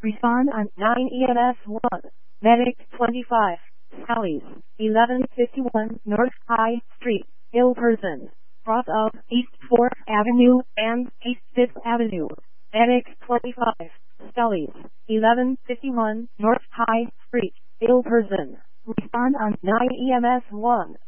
Respond on 9 EMS 1. Medic 25. Sally's 1151 North High Street, ill person. Cross of East 4th Avenue and East 5th Avenue. Medic 25. Sally's 1151 North High Street, ill person. Respond on 9 EMS 1.